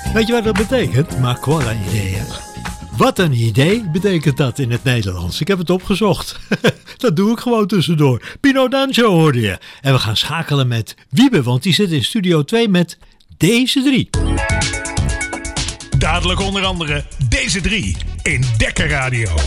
Weet je wat dat betekent? Maar qua ideeën. Wat een idee betekent dat in het Nederlands. Ik heb het opgezocht. Dat doe ik gewoon tussendoor. Pino D'Angio hoorde je. En we gaan schakelen met Wiebe, want die zit in Studio 2 met deze drie. Dadelijk onder andere deze drie in Dekker Radio.